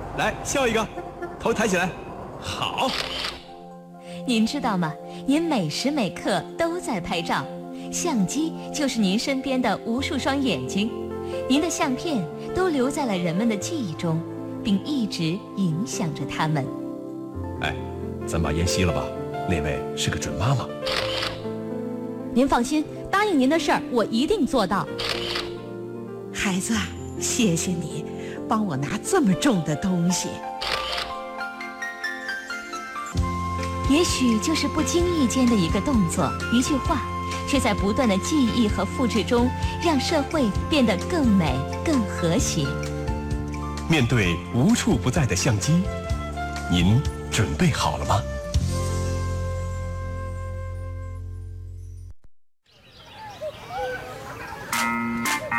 来笑一个，头抬起来，好。 您知道吗？您每时每刻都在拍照，相机就是您身边的无数双眼睛，您的相片都留在了人们的记忆中，并一直影响着他们。 哎，咱把烟熄了吧，那位是个准妈妈。 您放心，答应您的事儿我一定做到。 孩子，谢谢你帮我拿这么重的东西。 也许就是不经意间的一个动作、一句话，却在不断的记忆和复制中，让社会变得更美、更和谐。 面对无处不在的相机，您准备好了吗？